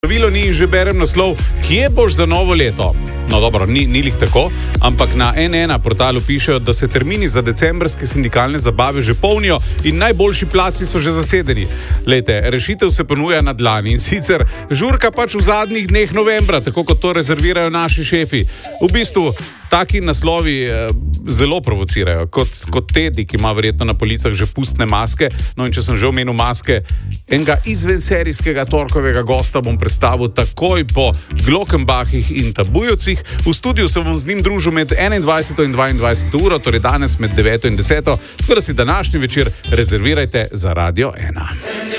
Pravilo ni, že berem naslov, kje boš za novo leto? No dobro, ni lih tako, ampak na N1 portalu pišejo, da se termini za decembrske sindikalne zabave že polnijo in najboljši placi so že zasedeni. Lejte, rešitev se ponuja na dlani in sicer žurka pač v zadnjih dneh novembra, tako kot to rezervirajo naši šefi. V bistvu taki naslovi zelo provocirajo, kot Teddy, ki ima verjetno na policah že pustne maske. No in če sem že omenil maske, enega izvenserijskega torkovega gosta bom predstavil takoj po Glockenbachih in Tabujovcih. V studiu se bom z njim družil med 21. in 22. uro, torej danes med 9. in 10. Tako da si današnji večer rezervirajte za Radio 1.